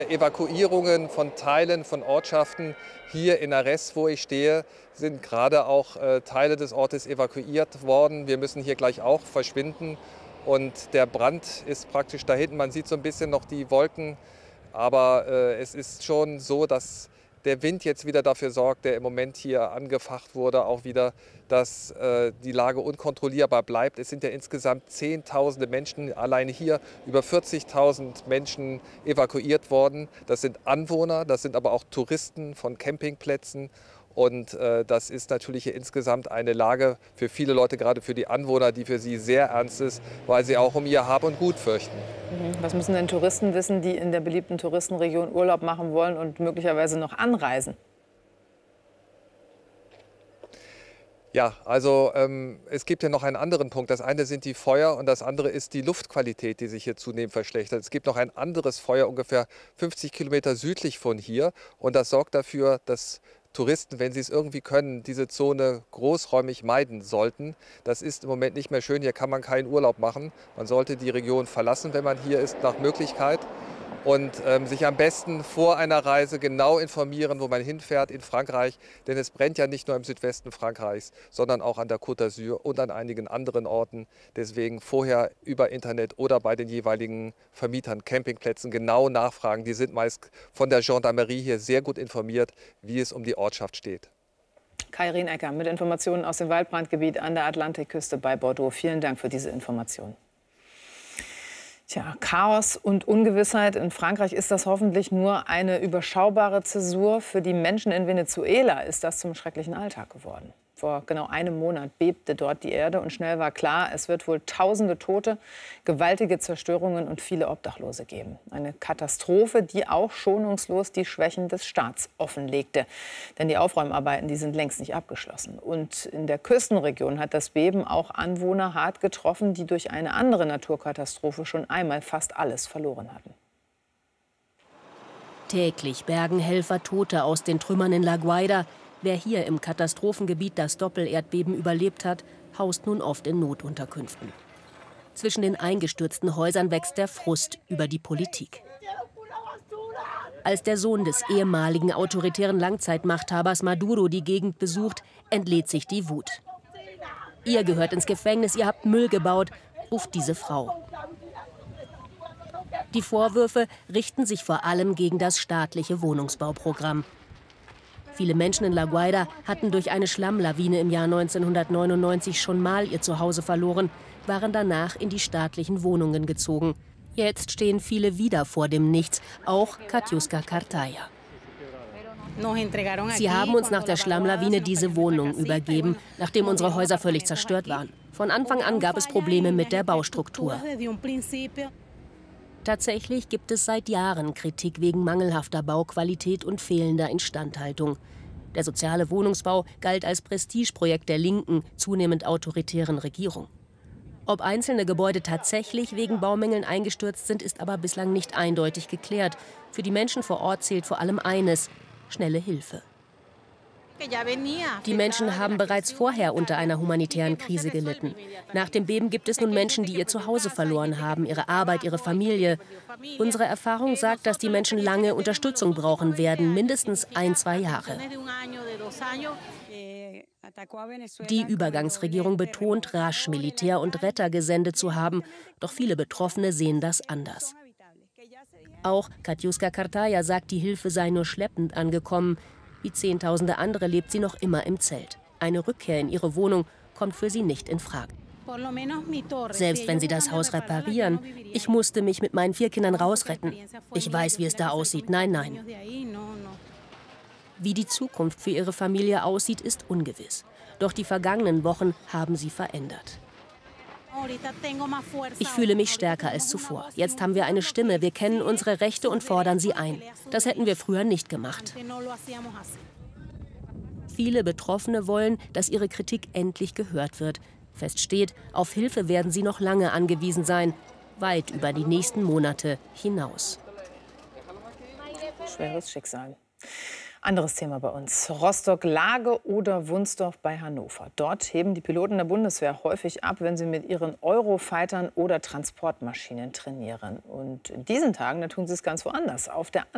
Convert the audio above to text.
Evakuierungen von Teilen von Ortschaften hier in Arres, wo ich stehe, sind gerade auch Teile des Ortes evakuiert worden. Wir müssen hier gleich auch verschwinden. Und der Brand ist praktisch da hinten. Man sieht so ein bisschen noch die Wolken. Aber es ist schon so, dass der Wind jetzt wieder dafür sorgt, der im Moment hier angefacht wurde, auch wieder, dass die Lage unkontrollierbar bleibt. Es sind ja insgesamt Zehntausende Menschen, allein hier über 40.000 Menschen evakuiert worden. Das sind Anwohner, das sind aber auch Touristen von Campingplätzen. Und das ist natürlich hier insgesamt eine Lage für viele Leute, gerade für die Anwohner, die für sie sehr ernst ist, weil sie auch um ihr Hab und Gut fürchten. Was müssen denn Touristen wissen, die in der beliebten Touristenregion Urlaub machen wollen und möglicherweise noch anreisen? Ja, also es gibt ja noch einen anderen Punkt. Das eine sind die Feuer und das andere ist die Luftqualität, die sich hier zunehmend verschlechtert. Es gibt noch ein anderes Feuer ungefähr 50 Kilometer südlich von hier und das sorgt dafür, dass Touristen, wenn sie es irgendwie können, diese Zone großräumig meiden sollten. Das ist im Moment nicht mehr schön. Hier kann man keinen Urlaub machen. Man sollte die Region verlassen, wenn man hier ist, nach Möglichkeit. Und sich am besten vor einer Reise genau informieren, wo man hinfährt in Frankreich. Denn es brennt ja nicht nur im Südwesten Frankreichs, sondern auch an der Côte d'Azur und an einigen anderen Orten. Deswegen vorher über Internet oder bei den jeweiligen Vermietern, Campingplätzen genau nachfragen. Die sind meist von der Gendarmerie hier sehr gut informiert, wie es um die Ortschaft steht. Kai Rienecker mit Informationen aus dem Waldbrandgebiet an der Atlantikküste bei Bordeaux. Vielen Dank für diese Information. Tja, Chaos und Ungewissheit. In Frankreich ist das hoffentlich nur eine überschaubare Zäsur. Für die Menschen in Venezuela ist das zum schrecklichen Alltag geworden. Vor genau einem Monat bebte dort die Erde und schnell war klar, es wird wohl tausende Tote, gewaltige Zerstörungen und viele Obdachlose geben. Eine Katastrophe, die auch schonungslos die Schwächen des Staats offenlegte. Denn die Aufräumarbeiten, die sind längst nicht abgeschlossen. Und in der Küstenregion hat das Beben auch Anwohner hart getroffen, die durch eine andere Naturkatastrophe schon einmal fast alles verloren hatten. Täglich bergen Helfer Tote aus den Trümmern in La Guaira. Wer hier im Katastrophengebiet das Doppelerdbeben überlebt hat, haust nun oft in Notunterkünften. Zwischen den eingestürzten Häusern wächst der Frust über die Politik. Als der Sohn des ehemaligen autoritären Langzeitmachthabers Maduro die Gegend besucht, entlädt sich die Wut. Ihr gehört ins Gefängnis, ihr habt Müll gebaut, ruft diese Frau. Die Vorwürfe richten sich vor allem gegen das staatliche Wohnungsbauprogramm. Viele Menschen in La Guaira hatten durch eine Schlammlawine im Jahr 1999 schon mal ihr Zuhause verloren, waren danach in die staatlichen Wohnungen gezogen. Jetzt stehen viele wieder vor dem Nichts, auch Katiuska Kartaya. Sie haben uns nach der Schlammlawine diese Wohnung übergeben, nachdem unsere Häuser völlig zerstört waren. Von Anfang an gab es Probleme mit der Baustruktur. Tatsächlich gibt es seit Jahren Kritik wegen mangelhafter Bauqualität und fehlender Instandhaltung. Der soziale Wohnungsbau galt als Prestigeprojekt der linken, zunehmend autoritären Regierung. Ob einzelne Gebäude tatsächlich wegen Baumängeln eingestürzt sind, ist aber bislang nicht eindeutig geklärt. Für die Menschen vor Ort zählt vor allem eines: schnelle Hilfe. Die Menschen haben bereits vorher unter einer humanitären Krise gelitten. Nach dem Beben gibt es nun Menschen, die ihr Zuhause verloren haben, ihre Arbeit, ihre Familie. Unsere Erfahrung sagt, dass die Menschen lange Unterstützung brauchen werden, mindestens 1–2 Jahre. Die Übergangsregierung betont, rasch Militär und Retter gesendet zu haben, doch viele Betroffene sehen das anders. Auch Katiuska Kartaya sagt, die Hilfe sei nur schleppend angekommen. Wie Zehntausende andere lebt sie noch immer im Zelt. Eine Rückkehr in ihre Wohnung kommt für sie nicht in Frage. Selbst wenn sie das Haus reparieren, ich musste mich mit meinen 4 Kindern rausretten. Ich weiß, wie es da aussieht. Nein, nein. Wie die Zukunft für ihre Familie aussieht, ist ungewiss. Doch die vergangenen Wochen haben sie verändert. Ich fühle mich stärker als zuvor. Jetzt haben wir eine Stimme, wir kennen unsere Rechte und fordern sie ein. Das hätten wir früher nicht gemacht. Viele Betroffene wollen, dass ihre Kritik endlich gehört wird. Fest steht, auf Hilfe werden sie noch lange angewiesen sein, weit über die nächsten Monate hinaus. Schweres Schicksal. Anderes Thema bei uns. Rostock-Lage oder Wunsdorf bei Hannover. Dort heben die Piloten der Bundeswehr häufig ab, wenn sie mit ihren Eurofightern oder Transportmaschinen trainieren. Und in diesen Tagen, da tun sie es ganz woanders. Auf der